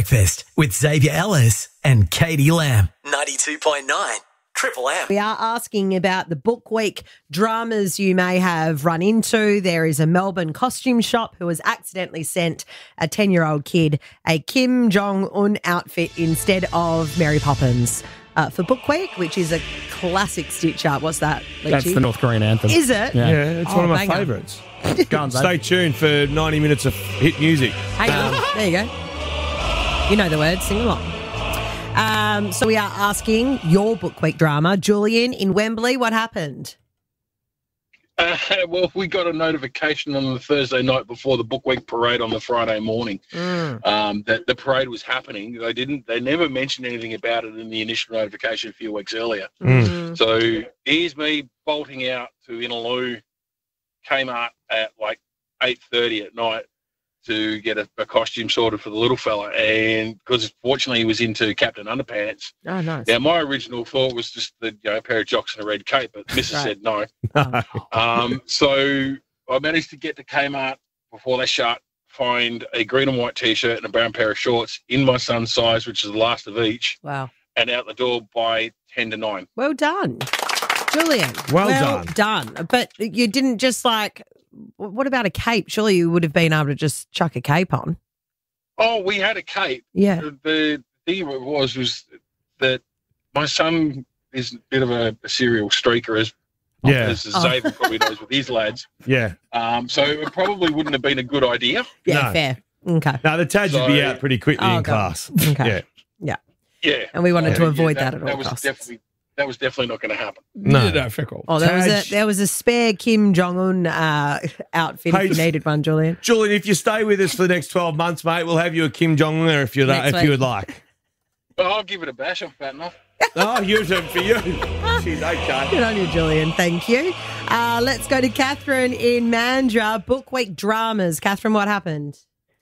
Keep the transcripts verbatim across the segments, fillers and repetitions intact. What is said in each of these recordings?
Breakfast with Xavier Ellis and Katie Lamb. ninety-two point nine Triple M. We are asking about the book week dramas you may have run into. There is a Melbourne costume shop who has accidentally sent a ten-year-old kid a Kim Jong-un outfit instead of Mary Poppins uh, for book week, which is a classic stitch-up. What's that, Leachy? That's the North Korean anthem. Is it? Yeah. Yeah, it's Oh, one of my banger. favourites. Go on, Zave. Stay tuned for ninety minutes of hit music. Hang on. There you go. You know the words. Sing along. Um, so we are asking your book week drama. Julian, in Wembley, what happened? Uh, well, we got a notification on the Thursday night before the book week parade on the Friday morning Mm. um, that the parade was happening. They didn't. They never mentioned anything about it in the initial notification a few weeks earlier. Mm. So here's me bolting out to Inaloo Kmart at like eight thirty at night to get a, a costume sorted for the little fella, and because fortunately he was into Captain Underpants. Oh, nice. Now my original thought was just the you know a pair of jocks and a red cape, but Missus Right. said no. Oh. Um, so I managed to get to Kmart before they shut, find a green and white T-shirt and a brown pair of shorts in my son's size, which is the last of each, Wow. and out the door by ten to nine. Well done, Julian. Well done. done. But you didn't just like, what about a cape? Surely you would have been able to just chuck a cape on. Oh, we had a cape. Yeah. The, the thing was was that my son is a bit of a, a serial streaker, as Yeah, as Oh. Xavier probably knows with his lads. yeah. Um, so it probably wouldn't have been a good idea. Yeah, No. fair. Okay. No, the tags would be So- out pretty quickly Oh, in God. class. Okay. Yeah. Yeah, And we wanted So, to avoid yeah, that, at all that was costs. definitely that was definitely not going to happen. No. no, fickle. Oh, there was a Taj. there was a spare Kim Jong Un uh, outfit Hey, if you needed one, Julian. Julian, if you stay with us for the next twelve months, mate, we'll have you a Kim Jong Un if you Next if week. you would like. But I'll give it a bash. I'm fat enough. Oh, use it for you. She's okay. Good on you, Julian. Thank you. Uh, let's go to Catherine in Mandurah. Book week dramas. Catherine, what happened?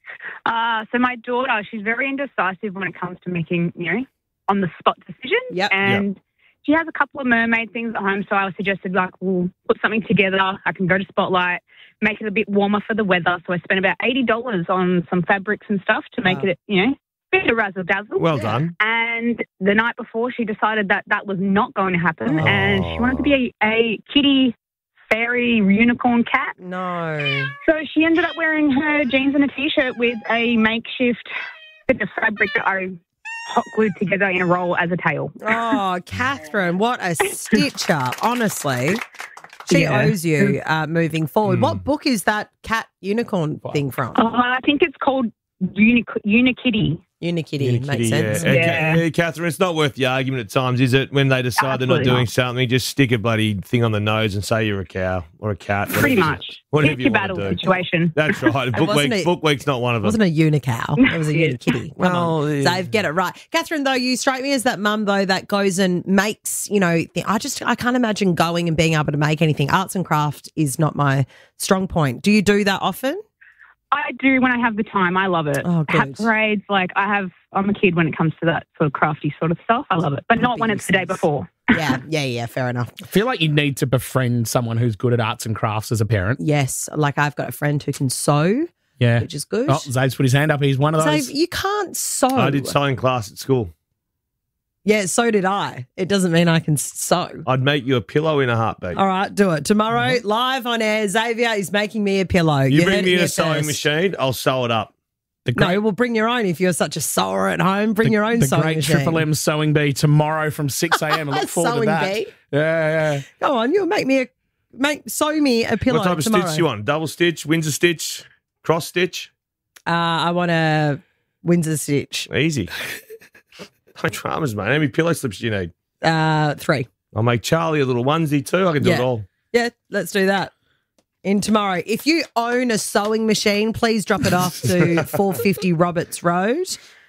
Uh, so my daughter, she's very indecisive when it comes to making, you know, on the spot decisions. Yep. And she has a couple of mermaid things at home, so I suggested like we'll put something together. I can go to Spotlight, make it a bit warmer for the weather. So I spent about eighty dollars on some fabrics and stuff to make Wow. it, you know, a bit of razzle dazzle. Well done. And the night before, she decided that that was not going to happen, and she wanted to be a, a kitty fairy unicorn cat. No. So she ended up wearing her jeans and a T-shirt with a makeshift bit of fabric that I hot glued together in a roll as a tail. Oh, Catherine, what a stitch up, honestly. She Yeah. owes you uh, moving forward. Mm. What book is that cat unicorn thing from? Uh, I think it's called Uni- Unikitty. Unikitty, makes Kitty, sense. Yeah. Yeah. Okay, Catherine, it's not worth the argument at times, is it? When they decide they're not Absolutely doing not. something, just stick a bloody thing on the nose and say you're a cow or a cat. Pretty whatever- much. Whatever It's you your want battle to do. situation. That's right. Book, wasn't week, it- book week's not one of It them. wasn't a unicow. It was a Yeah. unikitty. Come Well, on. yeah. Dave, get it right. Catherine, though, you strike me as that mum, though, that goes and makes, you know, th- I just, I can't imagine going and being able to make anything. Arts and craft is not my strong point. Do you do that often? I do when I have the time. I love it. Oh, Hat good. parades, like I have, I'm a kid when it comes to that sort of crafty sort of stuff. I love it. But not when it's the day before. Yeah, yeah, yeah, fair enough. I feel like you need to befriend someone who's good at arts and crafts as a parent. Yes, like I've got a friend who can sew, Yeah. which is good. Oh, Zave's put his hand up. He's one of So those. you can't sew. I did sewing class at school. Yeah, so did I. It doesn't mean I can sew. I'd make you a pillow in a heartbeat. All right, do it. Tomorrow, live on air, Xavier is making me a pillow. You, heard bring it me here a sewing first. machine, I'll sew it up. the great, No, well, bring your own. If you're such a sewer at home, bring the, your own the sewing great machine. Triple M sewing bee tomorrow from six a.m. I look forward Sewing to that. bee? Yeah, yeah. Go on, you'll make me a make sew me a pillow What type of tomorrow. stitch do you want? Double stitch, Windsor stitch, cross stitch? Uh, I want a Windsor stitch. Easy. No dramas, mate. How many pillow slips do you need? Uh, three. I'll make Charlie a little onesie too. I can do Yeah. it all. Yeah, let's do that. In tomorrow. If you own a sewing machine, please drop it off to four fifty Roberts Road.